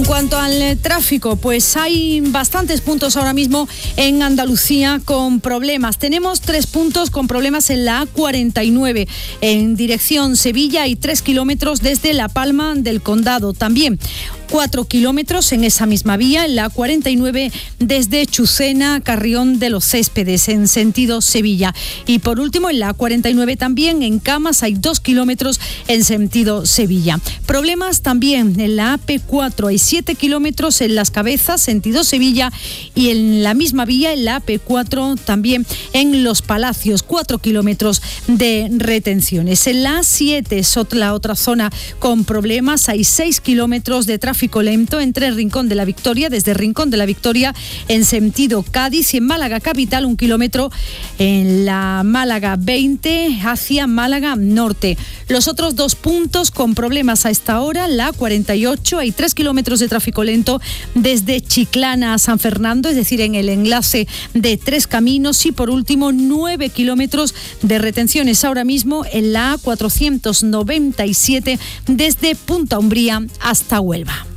cuanto al tráfico, pues hay bastantes puntos ahora mismo en Andalucía con problemas. Tenemos 3 puntos con problemas en la A49 en dirección Sevilla y 3 kilómetros desde La Palma del Condado. También 4 kilómetros en esa misma vía, en la A49 desde Chucena a Carrión de los Céspedes en sentido Sevilla. Y por último, en la A49 también en Camas hay 2 kilómetros en sentido Sevilla. Problemas también en la AP4, hay 7 kilómetros en Las Cabezas, sentido Sevilla, y en la misma vía, en la AP4 también en Los Palacios, 4 kilómetros de retenciones. En la A7 es la otra zona con problemas, hay 6 kilómetros de tráfico lento entre Rincón de la Victoria, desde Rincón de la Victoria en sentido Cádiz, y en Málaga capital 1 kilómetro en la Málaga 20 hacia Málaga Norte. Los otros 2 puntos con problemas a esta hora, la 48, hay 3 kilómetros de tráfico lento desde Chiclana a San Fernando, es decir, en el enlace de 3 caminos, y por último 9 kilómetros de retenciones ahora mismo en la A497 desde Punta Umbría hasta Huelva.